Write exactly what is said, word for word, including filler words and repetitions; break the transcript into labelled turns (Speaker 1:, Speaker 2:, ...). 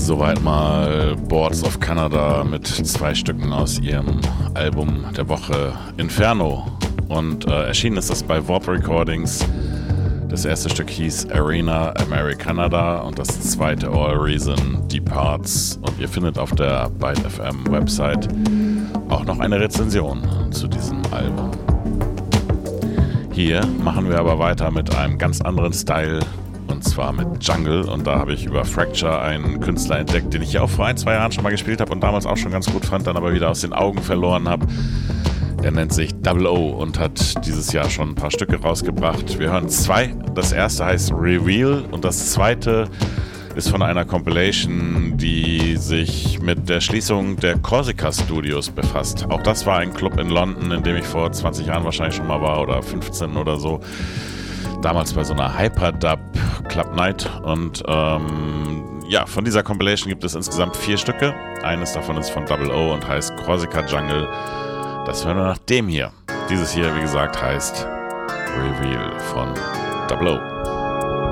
Speaker 1: Soweit mal Boards of Canada mit zwei Stücken aus ihrem Album der Woche Inferno. Und äh, erschienen ist das bei Warp Recordings. Das erste Stück hieß Arena Americanada und das zweite All Reason Departs. Und ihr findet auf der Byte F M Website auch noch eine Rezension zu diesem Album. Hier machen wir aber weiter mit einem ganz anderen Style. Und zwar mit Jungle, und da habe ich über Fracture einen Künstler entdeckt, den ich ja auch vor ein, zwei Jahren schon mal gespielt habe und damals auch schon ganz gut fand, dann aber wieder aus den Augen verloren habe. Er nennt sich Double O und hat dieses Jahr schon ein paar Stücke rausgebracht. Wir hören zwei. Das erste heißt Reveal und das zweite ist von einer Compilation, die sich mit der Schließung der Corsica Studios befasst. Auch das war ein Club in London, in dem ich vor zwanzig Jahren wahrscheinlich schon mal war oder fünfzehn oder so. Damals bei so einer Hyperdub Club Night und ähm, ja, von dieser Compilation gibt es insgesamt vier Stücke. Eines davon ist von Double O und heißt Corsica Jungle. Das hören wir nach dem hier. Dieses hier, wie gesagt, heißt Reveal von Double O.